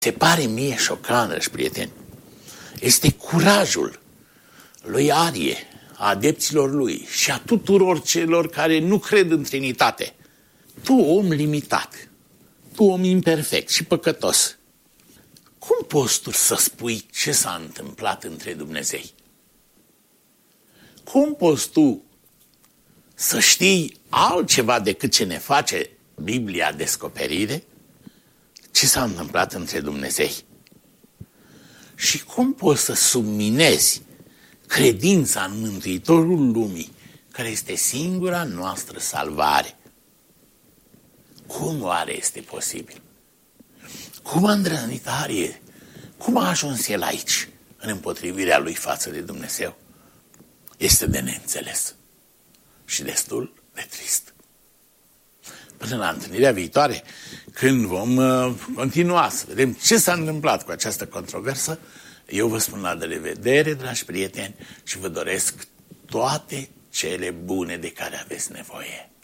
Se pare mie șocant, dragi prieteni, este curajul lui Arie, a adepților lui și a tuturor celor care nu cred în Trinitate. Tu, om limitat, tu, om imperfect și păcătos, cum poți tu să spui ce s-a întâmplat între Dumnezei? Cum poți tu să știi altceva decât ce ne face Biblia descoperire? Ce s-a întâmplat între Dumnezei? Și cum poți să subminezi credința în Mântuitorul lumii, care este singura noastră salvare? Cum oare este posibil? Cum a îndrăznit Arie? Cum a ajuns el aici, în împotrivirea lui față de Dumnezeu? Este de neînțeles și destul de trist. Până la întâlnirea viitoare, când vom continua să vedem ce s-a întâmplat cu această controversă, eu vă spun la revedere, dragi prieteni, și vă doresc toate cele bune de care aveți nevoie.